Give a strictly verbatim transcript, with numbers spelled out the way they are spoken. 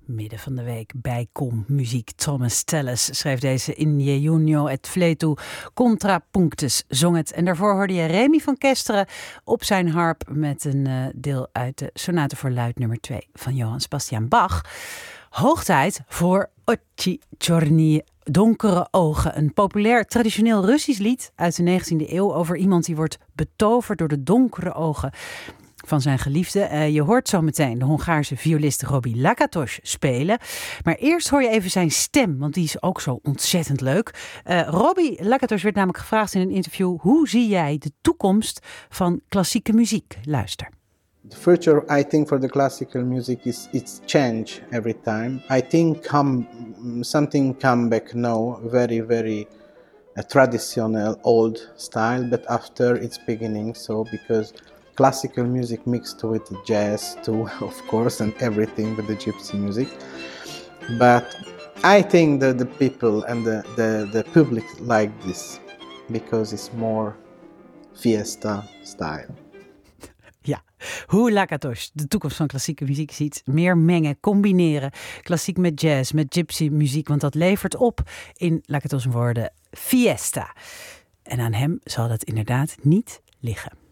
midden van de week bijkom muziek. Thomas Tallis schreef deze In je junio et fletu contrapunctus, zong het. En daarvoor hoorde je Remy van Kesteren op zijn harp met een uh, deel uit de Sonate voor luid nummer twee van Johann Sebastian Bach. Hoog tijd voor Occhi Giorni, donkere ogen. Een populair traditioneel Russisch lied uit de negentiende eeuw over iemand die wordt betoverd door de donkere ogen van zijn geliefde. Uh, je hoort zo meteen de Hongaarse violist Robi Lakatos spelen. Maar eerst hoor je even zijn stem, want die is ook zo ontzettend leuk. Uh, Robi Lakatos werd namelijk gevraagd in een interview: hoe zie jij de toekomst van klassieke muziek? Luister. The future, I think, for the classical music is it's change every time. I think come something come back now, very very a traditional old style, but after its beginning, so because classical music mixed with jazz too, of course, and everything with the gypsy music. But I think that the people and the, the, the public like this because it's more fiesta style. Ja, hoe Lakatos de toekomst van klassieke muziek ziet. Meer mengen, combineren. Klassiek met jazz, met gypsy muziek. Want dat levert op, in Lakatos' woorden, fiesta. En aan hem zal dat inderdaad niet liggen.